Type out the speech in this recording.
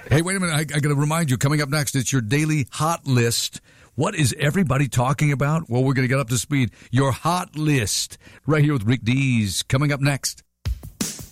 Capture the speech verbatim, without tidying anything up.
Hey, wait a minute. I, I got to remind you, coming up next, it's your daily hot list. What is everybody talking about? Well, we're going to get up to speed. Your hot list right here with Rick Dees coming up next.